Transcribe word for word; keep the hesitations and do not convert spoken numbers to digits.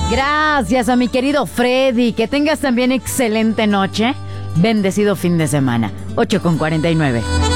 Gracias a mi querido Freddy. Que tengas también excelente noche. Bendecido fin de semana. ocho con cuarenta y nueve.